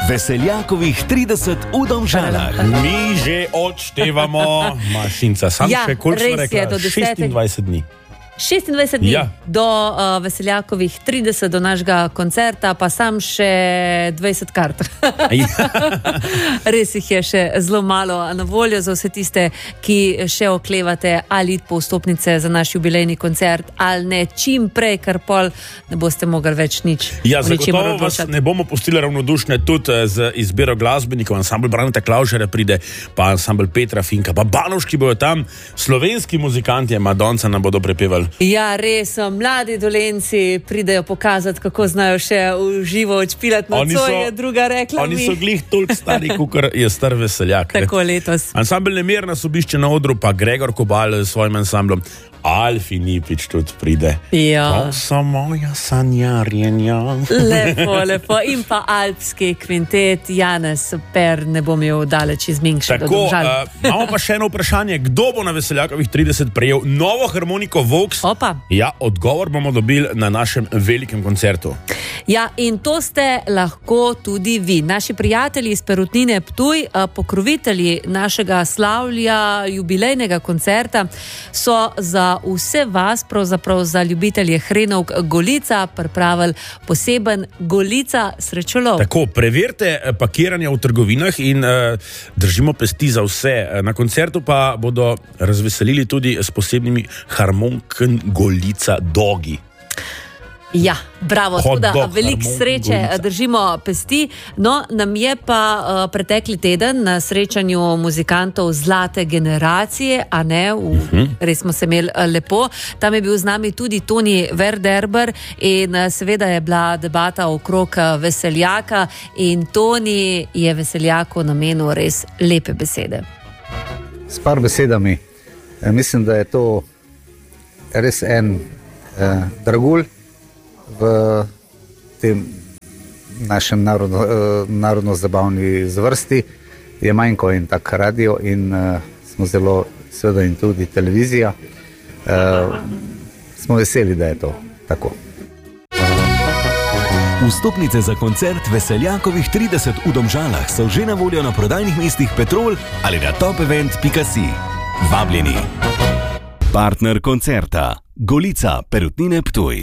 Veseljakovih 30 v Domžalah. Mi že odštevamo, Mašinca, še koliko smo rekli? 26 dni. 26 dni do Veseljakovih 30, do našega koncerta, pa sam še 20 kart. Res jih je še zelo malo na voljo za vse tiste, ki še oklevate ali iti po vstopnice za naš jubilejni koncert, ali ne, čim prej, ker pol ne boste mogli več nič. Ja, zagotovo vas ne bomo pustili ravnodušne tudi z izbiro glasbenikov. Ansambl Braneta Klavžera pride, pa ansambl Petra Finka, pa Banovški bojo tam, slovenski muzikanti Madonca nam bodo prepevali. Ja, res, mladi Dolenci pridejo pokazati, kako znajo še v živo odšpilati nocoj, je druga rekla oni mi. Oni so glih toliko stari, kakor je star Veseljak. Tako letos. Ansambl Nemir nas obišče na odru, pa Gregor Kobal s svojim ansamblom. Alfi Nipič tudi pride. Ja. To so moja sanjarjenja. Lepo, lepo. In pa alpski kvintet Janez Per ne bom imel daleč iz Minkša do Domžal. Imamo pa še eno vprašanje. Kdo bo na Veseljakovih 30 prejel novo harmoniko Vox? Opa. Ja, odgovor bomo dobili na našem velikem koncertu. Ja, in to ste lahko tudi vi. Naši prijatelji iz Perutnine Ptuj, pokrovitelji našega slavlja jubilejnega koncerta, so za vse vas, pravzaprav za ljubitelje hrenovk Golica, pripravili poseben Golica srečolov. Tako, preverite pakiranje v trgovinah in držimo pesti za vse. Na koncertu pa bodo razveselili tudi s posebnimi harmonken Golica dogi. Ja, bravo, tudi veliko sreče, držimo pesti. No, nam je pa pretekli teden na srečanju muzikantov Zlate generacije, a ne, res smo se imeli lepo. Tam je bil z nami tudi Toni Verderber in seveda je bila debata okrog Veseljaka in Toni je Veseljaku namenil res lepe besede. S par besedami. Mislim, da je to res en dragulj v tem našem narodno-zabavni zvrsti. Je manjko in tak radio in smo zelo, seveda in tudi televizija. Smo veseli, da je to tako. Vstopnice za koncert Veseljakovih 30 v Domžalah so že na voljo na prodajnih mestih Petrol ali na topevent.si. Vabljeni. Partner koncerta Golica, Perutnine Ptuj.